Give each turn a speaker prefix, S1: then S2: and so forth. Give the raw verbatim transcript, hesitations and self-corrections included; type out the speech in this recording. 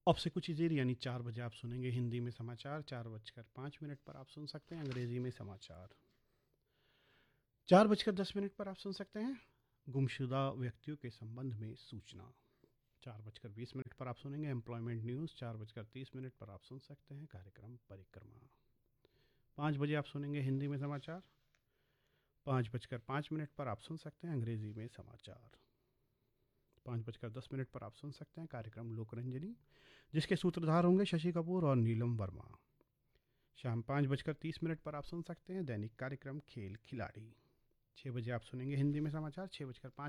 S1: अब से कुछ ही देर यानी चार बजे आप सुनेंगे हिंदी में समाचार। चार बजकर पाँच मिनट पर आप सुन सकते हैं अंग्रेजी में समाचार। चार बजकर दस मिनट पर आप सुन सकते हैं गुमशुदा व्यक्तियों के संबंध में सूचना। चार बजकर बीस मिनट पर आप सुनेंगे एम्प्लॉयमेंट न्यूज़। चार बजकर तीस मिनट पर आप सुन सकते हैं कार्यक्रम परिक्रमा। पाँच बजे आप सुनेंगे हिंदी में समाचार। पाँच बजकर पाँच मिनट पर आप सुन सकते हैं अंग्रेजी में समाचार। पाँच बजकर दस मिनट पर आप सुन सकते हैं कार्यक्रम लोकरंजनी, जिसके सूत्रधार होंगे शशि कपूर और नीलम वर्मा। शाम पाँच बजकर तीस मिनट पर आप सुन सकते हैं दैनिक कार्यक्रम खेल खिलाड़ी। छः बजे आप सुनेंगे हिंदी में समाचार। छः बजकर पाँच